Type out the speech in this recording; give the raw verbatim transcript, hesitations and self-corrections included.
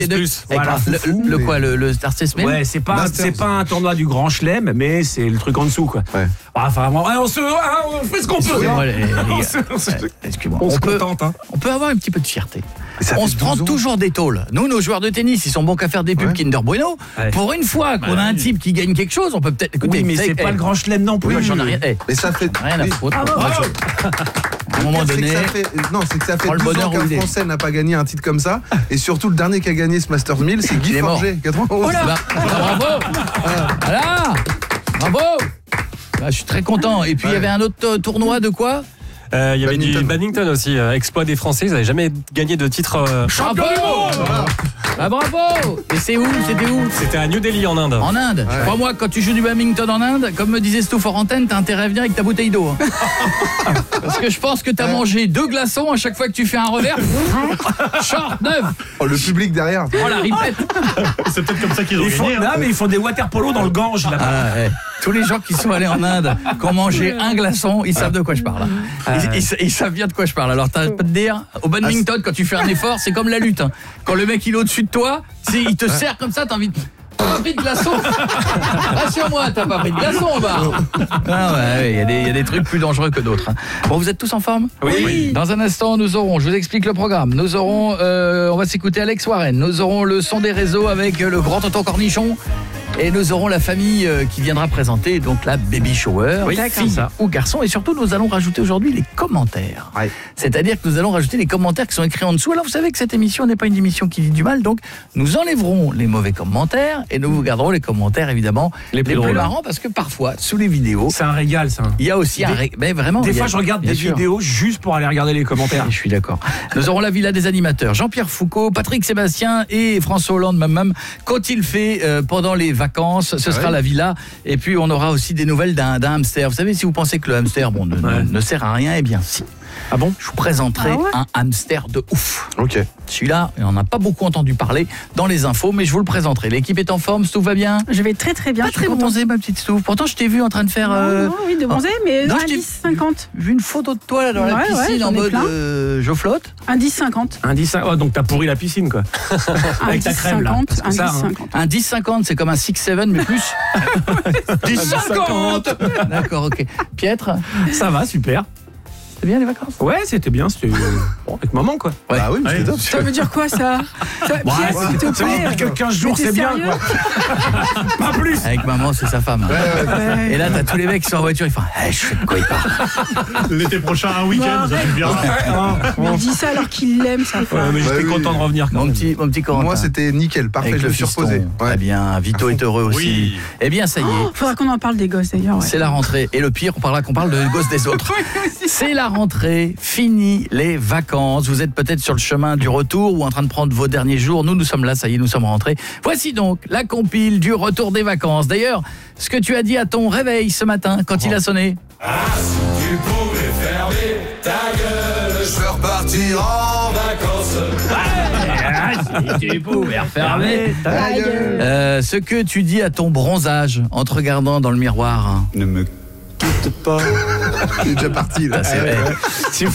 Plus, avec voilà. le, Fou, le mais... quoi, le, le Star Statesman. Ouais, c'est pas, c'est pas un tournoi du Grand Chelem, mais c'est le truc en dessous, quoi. Ouais. Enfin, on, on, se, on fait ce qu'on peut. Excusez-moi, les, les gars. On se, on se, Excuse-moi. on On, se peut, contente, hein. on peut avoir un petit peu de fierté. Ça On fait se prend douze ans. toujours des tôles. Nous, nos joueurs de tennis, ils sont bons qu'à faire des pubs Ouais. Kinder Bueno. Ouais. Pour une fois qu'on Bah a un oui. type qui gagne quelque chose, on peut peut-être. Écoutez, Oui, mais vous c'est savez, pas eh, le Grand Chelem non plus. moi, j'en ai rien. eh, Mais ça fait. rien à oui. foutre. Ah, Moi, bravo. je- À un moment C'est que donné. ça fait- Non, c'est que ça fait Prends le douze bonheur ans où il qu'un est. Français n'a pas gagné un titre comme ça. Et surtout, le dernier qui a gagné ce Masters mille, c'est Guy Il est mort. Forget. quatre-vingt-onze. Bah, bah, bravo. Voilà. Bravo. Bah, je suis très content. Et puis il y avait un autre euh, tournoi de quoi? Euh, Il y avait Badminton. du badminton aussi, euh, exploit des Français, ils n'avaient jamais gagné de titre. euh, Champion du monde. Ah, bravo. Et c'est où? C'était où? C'était à New Delhi en Inde. En Inde. Ouais. Crois-moi, quand tu joues du badminton en Inde, comme me disait Stouff en antenne, t'as intérêt à venir avec ta bouteille d'eau. hein. Parce que je pense que t'as mangé deux glaçons à chaque fois que tu fais un revers. Short neuf. Oh, le public derrière. Oh la ripette. C'est peut-être comme ça qu'ils ont Ils font, gagné. non, mais ils font des water polo dans le Gange, là. Ah, ouais. Tous les gens qui sont allés en Inde, qui ont mangé un glaçon, ils savent de quoi je parle. Ils, ils- ils savent bien de quoi je parle. Alors t'arrêtes pas de dire, au badminton, quand tu fais un effort, c'est comme la lutte. hein. Quand le mec il est au-dessus de toi, c'est- il te serre comme ça, t'as envie de... T'as pas pris de glaçon. Rassure-moi, t'as pas pris de glaçon en bas. Ah ouais, il y, a des- il y a des trucs plus dangereux que d'autres. hein. Bon, vous êtes tous en forme? Oui. Dans un instant, nous aurons, je vous explique le programme, nous aurons, euh, on va s'écouter Alex Warren, nous aurons le son des réseaux avec euh, le grand tonton Cornichon, et nous aurons la famille euh, qui viendra présenter donc la baby shower, Oui, fille ça. ou garçon, et surtout nous allons rajouter aujourd'hui les commentaires. Ouais. C'est-à-dire que nous allons rajouter les commentaires qui sont écrits en dessous. Alors vous savez que cette émission n'est pas une émission qui dit du mal, donc nous enlèverons les mauvais commentaires et nous vous garderons les commentaires évidemment Les plus drôles. marrants, parce que parfois sous les vidéos, C'est un régal, ça. il y a aussi un Des- ré- mais vraiment Des il y a- fois, je regarde bien des sûr. vidéos juste pour aller regarder les commentaires. Je suis d'accord. Nous aurons la villa des animateurs. Jean-Pierre Foucault, Patrick Sébastien et François Hollande, même, qu'ont-ils fait euh, pendant les vacances? Ce sera ouais. la villa. Et puis, on aura aussi des nouvelles d'un d'un hamster. Vous savez, si vous pensez que le hamster bon, ne, ne- Ouais. ne sert à rien, eh bien, si. Ah bon? Je vous présenterai Ah ouais un hamster de ouf. Ok. Celui-là, on n'a pas beaucoup entendu parler dans les infos, mais je vous le présenterai. L'équipe est en forme, tout va bien? Je vais très très bien. Pas je suis très contente. bronzée, ma petite Stouff. Pourtant, je t'ai vu en train de faire... Non, euh, non, oui, de bronzer, mais non, un je t'ai- dix cinquante. vu une photo de toi là, dans la Ouais, ouais, piscine j'en en ai mode plein. euh, je flotte. Un dix cinquante. Un dix, oh, donc t'as pourri la piscine, quoi. Un Avec ta dix crème, là. cinquante. Parce que Un ça, dix hein. cinquante. Un dix cinquante, c'est comme un six sept mais plus. dix cinquante. D'accord, ok. Pietre, Ça va, super. c'est bien les vacances? Ouais, c'était bien, c'était euh, bon, avec maman, quoi. Ouais. Bah oui, mais c'était top. Ça veut dire quoi ça, ça Ouais, Pierre, s'il te ça veut dire que plaît. quinze jours, Mais t'es c'est bien, sérieux quoi. Pas plus. Avec maman, c'est sa femme. Ouais. Et là, t'as tous les mecs qui sont en voiture, ils font hey, je sais de quoi il parle. L'été prochain, un week-end, ça suffira. Mais il dit ça alors qu'il l'aime, sa Ouais, femme. mais j'étais Bah oui. content de revenir quand Mon même. petit, mon petit Corentin. Moi, c'était nickel. Parfait, avec je le me suis fiston. reposé. Très Ouais. bien. Vito est heureux aussi. Oui. Eh bien, ça y est. Oh, faudra qu'on en parle des gosses d'ailleurs. Ouais. C'est la rentrée. Et le pire, on parlera qu'on parle de gosses des autres. C'est la rentrée, fini les vacances. Vous êtes peut-être sur le chemin du retour ou en train de prendre vos derniers jours. Nous, nous sommes là, ça y est, nous sommes rentrés. Voici donc la compile du retour des vacances. D'ailleurs, ce que tu as dit à ton réveil ce matin, quand il a sonné. Tu pouvais fermer ta gueule, je veux repartir en vacances. Ah, si tu pouvais refermer Ta gueule. Euh, ce que tu dis à ton bronzage en te regardant dans le miroir. Ne me quitte pas. Il est déjà parti, là. Ça, c'est vrai.